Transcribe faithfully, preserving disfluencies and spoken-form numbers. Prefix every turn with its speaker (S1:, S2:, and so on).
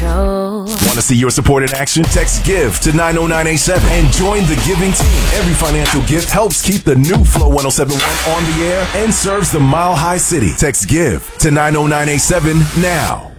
S1: show.
S2: Want to see your support in action? Text GIVE to nine oh nine eight seven and join the giving team. Every financial gift helps keep the new Flow one oh seven point one on the air and serves the Mile High City. Text GIVE to nine oh nine eight seven now.